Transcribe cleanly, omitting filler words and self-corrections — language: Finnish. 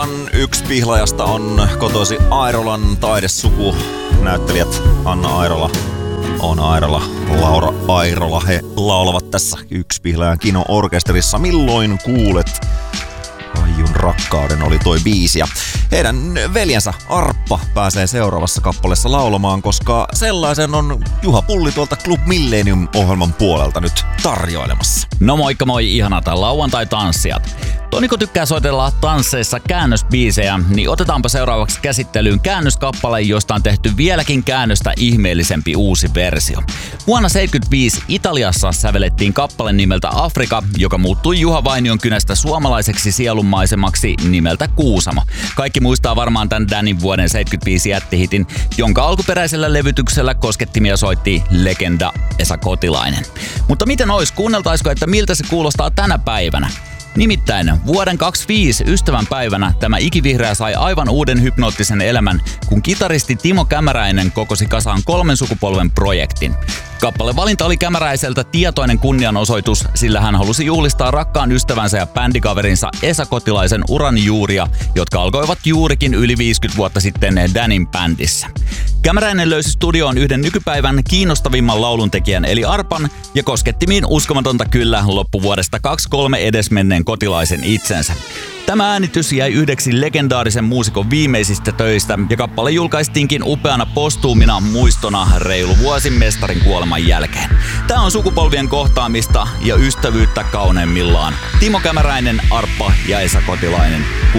Musiikan yksi pihlajasta on kotoisi Airolan taidesuku. Näyttelijät Anna Airola, Oona Airola, Laura Airola. He laulavat tässä Yksi pihlajan kino-orkesterissa. Milloin kuulet Aijun rakkauden oli toi biisi. Ja heidän veljensä Arppa pääsee seuraavassa kappaleessa laulamaan, koska sellaisen on Juha Pulli tuolta Club Millennium-ohjelman puolelta nyt tarjoilemassa. No moikka moi ihanat lauantai-tanssijat. Toniko tykkää soitella tansseissa käännösbiisejä, niin otetaanpa seuraavaksi käsittelyyn käännöskappale, josta on tehty vieläkin käännöstä ihmeellisempi uusi versio. Vuonna 1975 Italiassa sävelettiin kappale nimeltä Afrika, joka muuttui Juha Vainion kynästä suomalaiseksi sielunmaisemaksi nimeltä Kuusamo. Kaikki muistaa varmaan tämän Danin vuoden 1975 jättihitin, jonka alkuperäisellä levytyksellä koskettimia soitti legenda Esa Kotilainen. Mutta miten ois, kuunneltaisiko, että miltä se kuulostaa tänä päivänä? Nimittäin vuoden 2025 ystävänpäivänä tämä ikivihreä sai aivan uuden hypnoottisen elämän, kun kitaristi Timo Kämäräinen kokosi kasaan 3 sukupolven projektin. Kappale valinta oli Kämäräiseltä tietoinen kunnianosoitus, sillä hän halusi juhlistaa rakkaan ystävänsä ja bändikaverinsa Esa Kotilaisen uran juuria, jotka alkoivat juurikin yli 50 vuotta sitten Danin bändissä. Kämäräinen löysi studioon yhden nykypäivän kiinnostavimman lauluntekijän eli Arpan ja koskettimiin uskomatonta kyllä loppuvuodesta 23 edesmenneen Kotilaisen itsensä. Tämä äänitys jäi yhdeksi legendaarisen muusikon viimeisistä töistä ja kappale julkaistiinkin upeana postuumina muistona reilu vuosi mestarin kuoleman jälkeen. Tämä on sukupolvien kohtaamista ja ystävyyttä kauneimmillaan. Timo Kämäräinen, Arppa ja Esa Kotilainen.